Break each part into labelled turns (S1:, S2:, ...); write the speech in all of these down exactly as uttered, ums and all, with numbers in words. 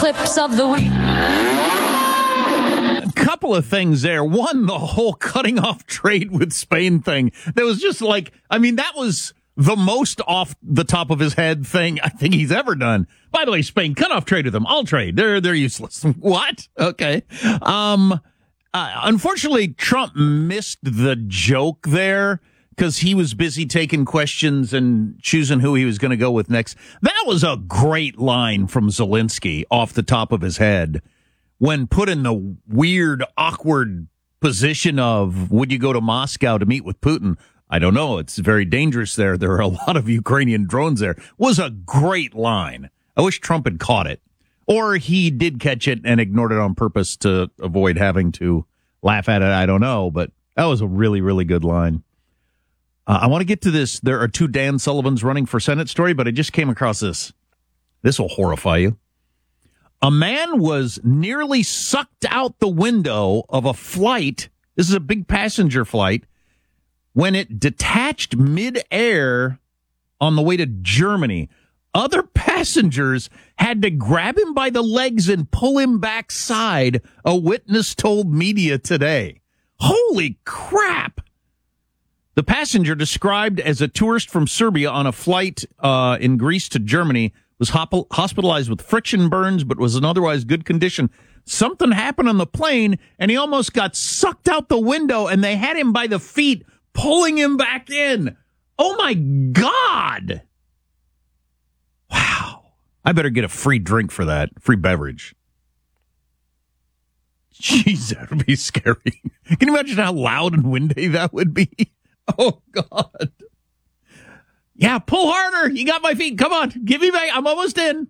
S1: clips of the week.
S2: A couple of things there. One, the whole cutting off trade with Spain thing. That was just like, I mean, that was the most off the top of his head thing I think he's ever done. By the way, Spain, cut off trade with them. I'll trade. They're, they're useless. What? Okay. Um, uh, unfortunately, Trump missed the joke there because he was busy taking questions and choosing who he was going to go with next. That was a great line from Zelensky off the top of his head when put in the weird, awkward position of, would you go to Moscow to meet with Putin? I don't know. It's very dangerous there. There are a lot of Ukrainian drones there. Was a great line. I wish Trump had caught it. Or he did catch it and ignored it on purpose to avoid having to laugh at it. I don't know. But that was a really, really good line. Uh, I want to get to this. There are two Dan Sullivans running for Senate story, but I just came across this. This will horrify you. A man was nearly sucked out the window of a flight. This is a big passenger flight. When it detached midair on the way to Germany, other passengers had to grab him by the legs and pull him backside, a witness told media today. Holy crap! The passenger, described as a tourist from Serbia on a flight uh, in Greece to Germany, was hop- hospitalized with friction burns, but was in otherwise good condition. Something happened on the plane, and he almost got sucked out the window, and they had him by the feet, pulling him back in. Oh, my God. Wow. I better get a free drink for that, free beverage. Jeez, that would be scary. Can you imagine how loud and windy that would be? Oh, God. Yeah, pull harder. You got my feet. Come on. Give me back. I'm almost in.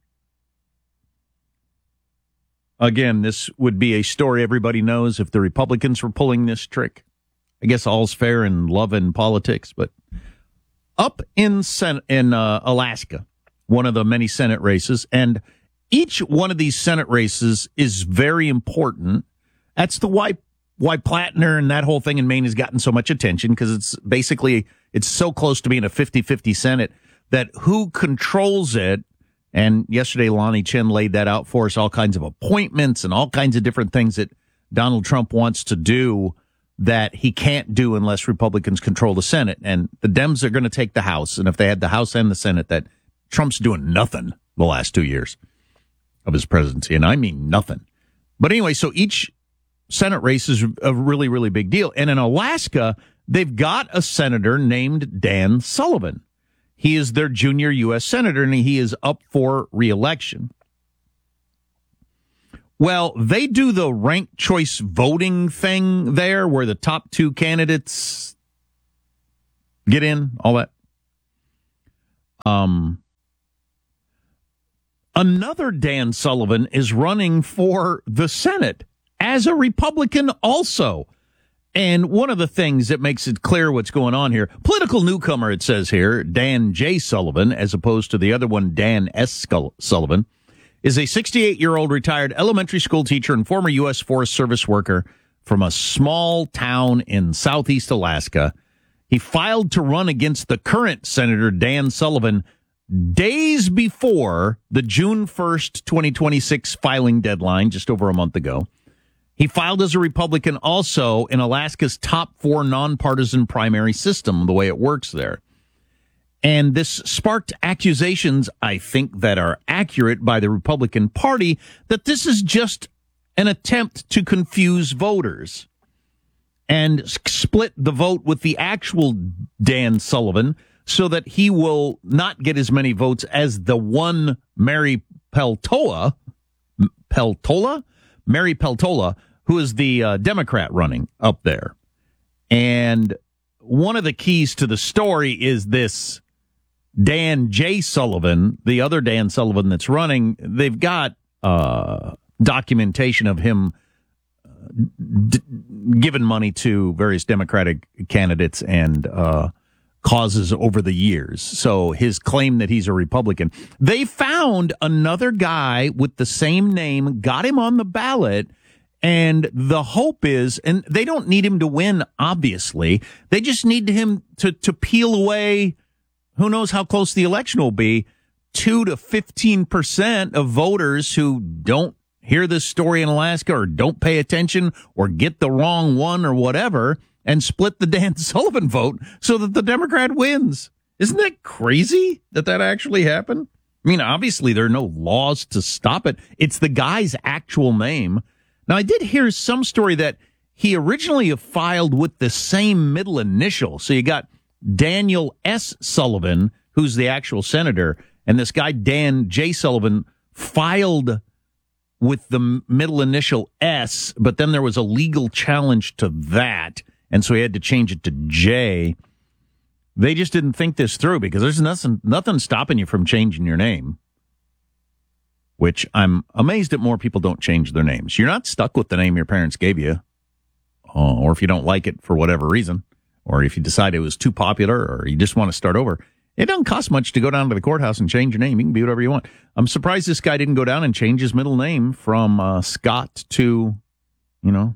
S2: Again, this would be a story everybody knows if the Republicans were pulling this trick. I guess all's fair in love and politics, but up in Sen- in uh, Alaska, one of the many Senate races, and each one of these Senate races is very important. That's the why why Plattner and that whole thing in Maine has gotten so much attention, because it's basically, it's so close to being a fifty-fifty Senate that who controls it, and yesterday Lonnie Chen laid that out for us, all kinds of appointments and all kinds of different things that Donald Trump wants to do that he can't do unless Republicans control the Senate. And the Dems are going to take the House. And if they had the House and the Senate, that Trump's doing nothing the last two years of his presidency. And I mean nothing. But anyway, so each Senate race is a really, really big deal. And in Alaska, they've got a senator named Dan Sullivan. He is their junior U S senator, and he is up for re-election. Well, they do the ranked choice voting thing there where the top two candidates get in, all that. Um, another Dan Sullivan is running for the Senate as a Republican also. And one of the things that makes it clear what's going on here, political newcomer, it says here, Dan J. Sullivan, as opposed to the other one, Dan S. Sullivan, is a sixty-eight-year-old retired elementary school teacher and former U S Forest Service worker from a small town in southeast Alaska. He filed to run against the current Senator Dan Sullivan days before the June first, twenty twenty-six filing deadline, just over a month ago. He filed as a Republican also in Alaska's top four nonpartisan primary system, the way it works there. And this sparked accusations, I think, that are accurate by the Republican Party, that this is just an attempt to confuse voters and split the vote with the actual Dan Sullivan so that he will not get as many votes as the one Mary Peltola, Peltola? Mary Peltola, who is the uh, Democrat running up there. And one of the keys to the story is this Dan J. Sullivan, the other Dan Sullivan that's running. They've got uh, documentation of him d- giving money to various Democratic candidates and uh, causes over the years. So his claim that he's a Republican. They found another guy with the same name, got him on the ballot, and the hope is, and they don't need him to win, obviously. They just need him to, to peel away. Who knows how close the election will be, two to fifteen percent of voters who don't hear this story in Alaska or don't pay attention or get the wrong one or whatever and split the Dan Sullivan vote so that the Democrat wins. Isn't that crazy that that actually happened? I mean, obviously there are no laws to stop it. It's the guy's actual name. Now, I did hear some story that he originally filed with the same middle initial. So you got Daniel S. Sullivan, who's the actual senator, and this guy Dan J. Sullivan filed with the middle initial S, but then there was a legal challenge to that, and so he had to change it to J. They just didn't think this through because there's nothing, nothing stopping you from changing your name, which I'm amazed that more people don't change their names. You're not stuck with the name your parents gave you, uh, or if you don't like it for whatever reason, or if you decide it was too popular or you just want to start over. It doesn't cost much to go down to the courthouse and change your name. You can be whatever you want. I'm surprised this guy didn't go down and change his middle name from uh, Scott to, you know,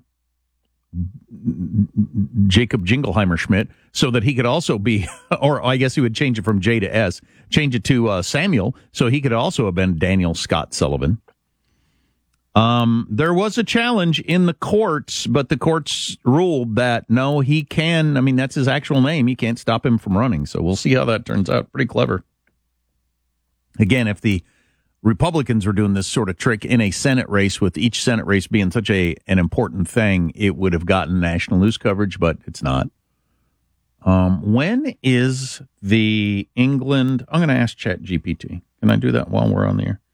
S2: Jacob Jingleheimer Schmidt, so that he could also be, or I guess he would change it from J to S, change it to uh, Samuel, so he could also have been Daniel Scott Sullivan. Um, there was a challenge in the courts, but the courts ruled that no, he can, I mean, that's his actual name. You can't stop him from running. So we'll see how that turns out. Pretty clever. Again, if the Republicans were doing this sort of trick in a Senate race, with each Senate race being such a an important thing, it would have gotten national news coverage, but it's not. Um, when is the England, I'm going to ask ChatGPT. Can I do that while we're on the air?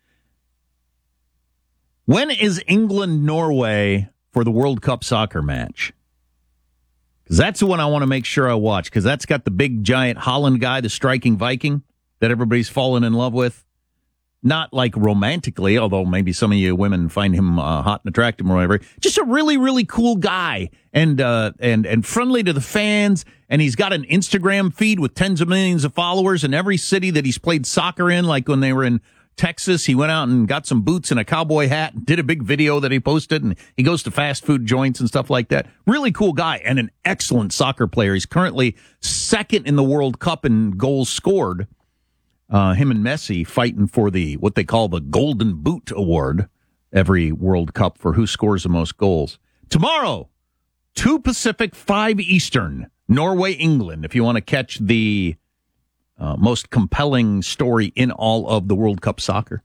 S2: When is England-Norway for the World Cup soccer match? Because that's the one I want to make sure I watch, because that's got the big, giant Holland guy, the striking Viking, that everybody's fallen in love with. Not like romantically, although maybe some of you women find him uh, hot and attractive or whatever. Just a really, really cool guy and uh, and and friendly to the fans. And he's got an Instagram feed with tens of millions of followers in every city that he's played soccer in. Like when they were in Texas, he went out and got some boots and a cowboy hat and did a big video that he posted. And he goes to fast food joints and stuff like that. Really cool guy and an excellent soccer player. He's currently second in the World Cup in goals scored. Uh, him and Messi fighting for the what they call the Golden Boot Award every World Cup for who scores the most goals. Tomorrow, two Pacific, five Eastern, Norway, England, if you want to catch the uh, most compelling story in all of the World Cup soccer.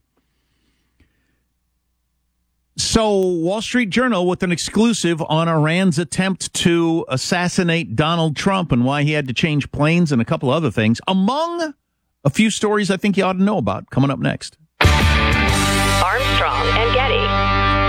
S2: So, Wall Street Journal with an exclusive on Iran's attempt to assassinate Donald Trump and why he had to change planes and a couple other things, among a few stories I think you ought to know about, coming up next.
S1: Armstrong and Getty.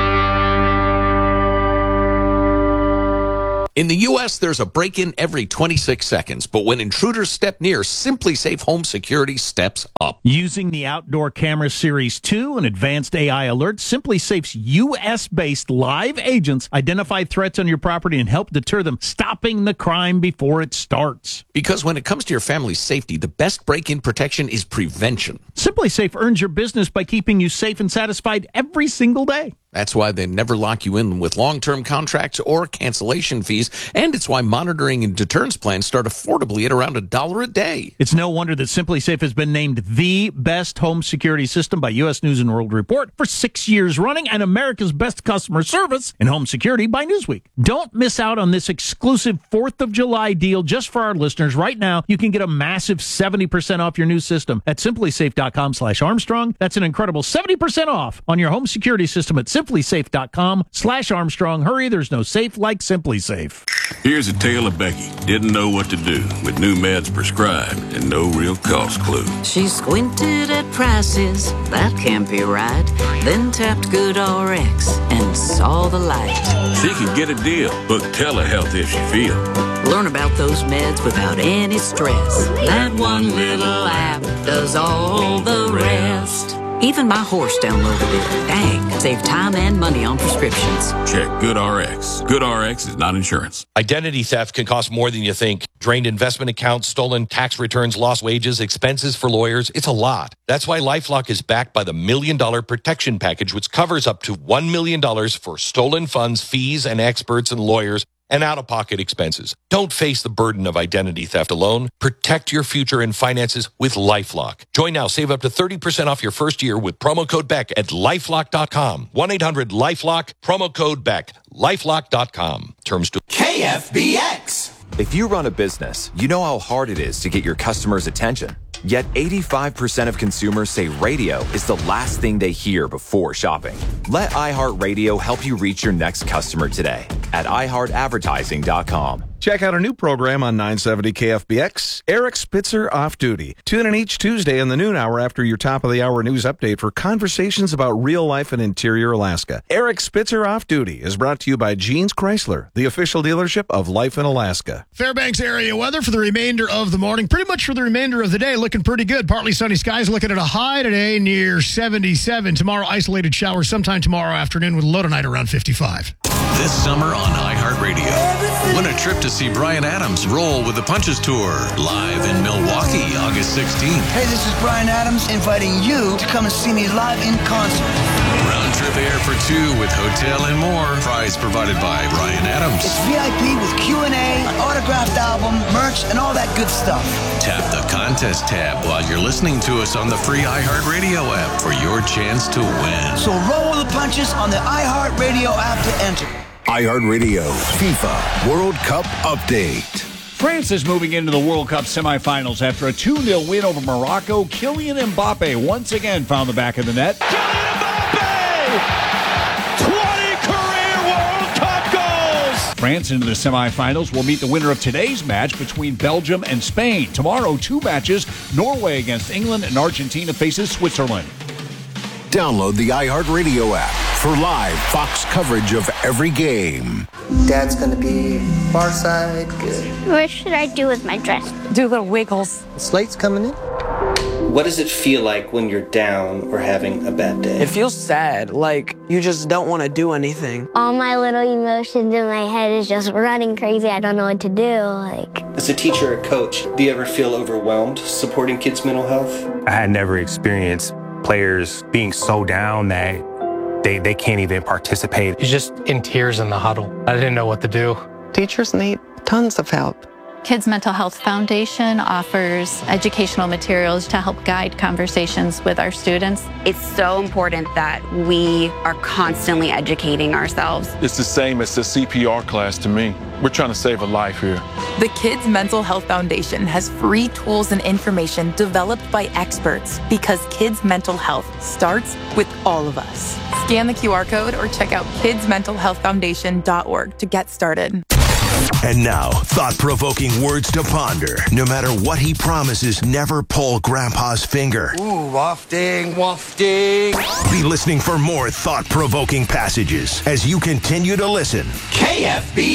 S3: In the U S, there's a break-in every twenty-six seconds, but when intruders step near, SimpliSafe Home Security steps up.
S2: Using the Outdoor Camera Series two and advanced A I alerts, SimpliSafe's U S-based live agents identify threats on your property and help deter them, stopping the crime before it starts.
S3: Because when it comes to your family's safety, the best break-in protection is prevention.
S2: SimpliSafe earns your business by keeping you safe and satisfied every single day.
S3: That's why they never lock you in with long-term contracts or cancellation fees, and it's why monitoring and deterrence plans start affordably at around a dollar a day.
S2: It's no wonder that SimpliSafe has been named the best home security system by U S News and World Report for six years running and America's best customer service in home security by Newsweek. Don't miss out on this exclusive fourth of July deal just for our listeners. Right now, you can get a massive seventy percent off your new system at simplisafe.com slash Armstrong. That's an incredible seventy percent off on your home security system at simplisafe.com slash Armstrong. Hurry, there's no safe like SimpliSafe.
S4: Here's a tale of Becky. Didn't know what to do with new meds prescribed and no real cost clue.
S5: She squinted at prices, that can't be right. Then tapped GoodRx and saw the light.
S4: She could get a deal. Book telehealth if she feel.
S5: Learn about those meds without any stress. That one little app does all the rest. Even my horse downloaded it. Dang, save time and money on prescriptions.
S4: Check GoodRx. GoodRx is not insurance.
S6: Identity theft can cost more than you think. Drained investment accounts, stolen tax returns, lost wages, expenses for lawyers. It's a lot. That's why LifeLock is backed by the Million Dollar Protection Package, which covers up to one million dollars for stolen funds, fees, and experts and lawyers. and out-of-pocket expenses. Don't face the burden of identity theft alone. Protect your future and finances with LifeLock. Join now. Save up to thirty percent off your first year with promo code Beck at lifelock dot com. one eight hundred lifelock, promo code Beck. lifelock dot com. Terms to
S1: K F B X.
S7: If you run a business, you know how hard it is to get your customers' attention. Yet eighty-five percent of consumers say radio is the last thing they hear before shopping. Let iHeartRadio help you reach your next customer today at i heart advertising dot com.
S8: Check out our new program on nine seventy K F B X, Eric Spitzer Off Duty. Tune in each Tuesday in the noon hour after your top of the hour news update for conversations about real life in interior Alaska. Eric Spitzer Off Duty is brought to you by Jeans Chrysler, the official dealership of Life in Alaska.
S9: Fairbanks area weather for the remainder of the morning, pretty much for the remainder of the day, looking pretty good. Partly sunny skies, looking at a high today near seventy-seven. Tomorrow, isolated showers sometime tomorrow afternoon with a low tonight around fifty-five.
S10: This summer on iHeartRadio, win a trip to see Bryan Adams roll with the Punches Tour, live in Milwaukee, August sixteenth.
S11: Hey, this is Bryan Adams inviting you to come and see me live in concert.
S10: Round trip air for two with hotel and more. Prize provided by Bryan Adams.
S11: It's V I P with Q and A, an autographed album, merch, and all that good stuff.
S10: Tap the contest tab while you're listening to us on the free iHeartRadio app for your chance to win.
S11: So roll with the punches on the iHeartRadio app to enter.
S12: iHeartRadio FIFA World Cup Update.
S13: France is moving into the World Cup semifinals after a two nil win over Morocco. Kylian Mbappe once again found the back of the net.
S14: Kylian Mbappe! twenty career World Cup goals!
S13: France into the semifinals will meet the winner of today's match between Belgium and Spain. Tomorrow, two matches. Norway against England and Argentina faces Switzerland.
S12: Download the iHeartRadio app for live Fox coverage of every game.
S15: Dad's going to be far side, good.
S16: What should I do with my dress?
S17: Do little wiggles.
S15: The slate's coming in. What does it feel like when you're down or having a bad day?
S18: It feels sad, like you just don't want to do anything.
S16: All my little emotions in my head is just running crazy. I don't know what to do. Like,
S15: as a teacher or coach, do you ever feel overwhelmed supporting kids' mental health?
S19: I had never experienced players being so down that they, they can't even participate.
S20: He's just in tears in the huddle. I didn't know what to do.
S21: Teachers need tons of help.
S22: Kids Mental Health Foundation offers educational materials to help guide conversations with our students.
S23: It's so important that we are constantly educating ourselves.
S24: It's the same as the C P R class to me. We're trying to save a life here.
S25: The Kids Mental Health Foundation has free tools and information developed by experts because kids' mental health starts with all of us. Scan the Q R code or check out kids mental health foundation dot org to get started.
S12: And now, thought-provoking words to ponder. No matter what he promises, never pull Grandpa's finger.
S11: Ooh, wafting, wafting.
S12: Be listening for more thought-provoking passages as you continue to listen.
S1: K F B